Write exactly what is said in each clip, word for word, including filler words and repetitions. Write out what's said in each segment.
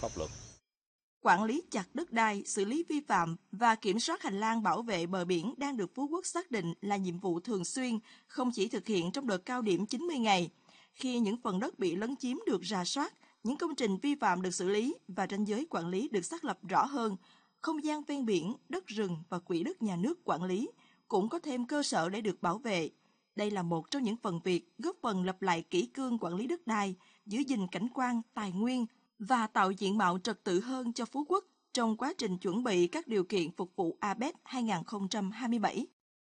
pháp luật. Quản lý chặt đất đai, xử lý vi phạm và kiểm soát hành lang bảo vệ bờ biển đang được Phú Quốc xác định là nhiệm vụ thường xuyên, không chỉ thực hiện trong đợt cao điểm chín mươi ngày. Khi những phần đất bị lấn chiếm được rà soát, những công trình vi phạm được xử lý và ranh giới quản lý được xác lập rõ hơn, không gian ven biển, đất rừng và quỹ đất nhà nước quản lý cũng có thêm cơ sở để được bảo vệ. Đây là một trong những phần việc góp phần lập lại kỷ cương quản lý đất đai, giữ gìn cảnh quan, tài nguyên và tạo diện mạo trật tự hơn cho Phú Quốc trong quá trình chuẩn bị các điều kiện phục vụ a pếc hai không hai bảy.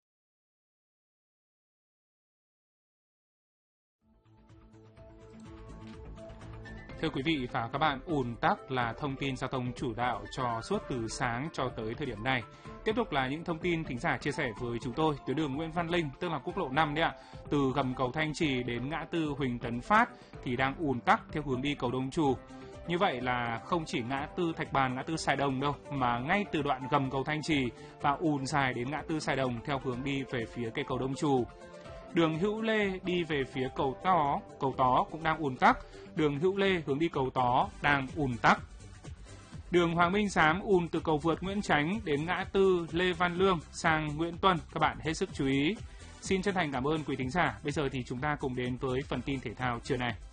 Thưa quý vị và các bạn, ùn tắc là thông tin giao thông chủ đạo cho suốt từ sáng cho tới thời điểm này. Tiếp tục là những thông tin thính giả chia sẻ với chúng tôi. Tuyến đường Nguyễn Văn Linh, tức là quốc lộ năm đấy ạ, từ gầm cầu Thanh Trì đến ngã tư Huỳnh Tấn Phát thì đang ùn tắc theo hướng đi cầu Đông Trù. Như vậy là không chỉ ngã tư Thạch Bàn, ngã tư Sài Đồng đâu, mà ngay từ đoạn gầm cầu Thanh Trì và ùn dài đến ngã tư Sài Đồng theo hướng đi về phía cây cầu Đông Trù. Đường Hữu Lê đi về phía cầu Tó, cầu Tó cũng đang ùn tắc. Đường Hữu Lê hướng đi cầu Tó đang ùn tắc. Đường Hoàng Minh Giám ùn từ cầu vượt Nguyễn Chánh đến ngã tư Lê Văn Lương sang Nguyễn Tuân. Các bạn hết sức chú ý. Xin chân thành cảm ơn quý thính giả. Bây giờ thì chúng ta cùng đến với phần tin thể thao trưa nay.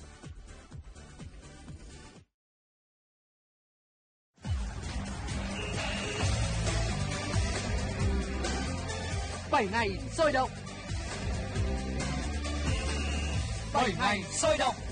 bảy ngày sôi động. bảy ngày sôi động.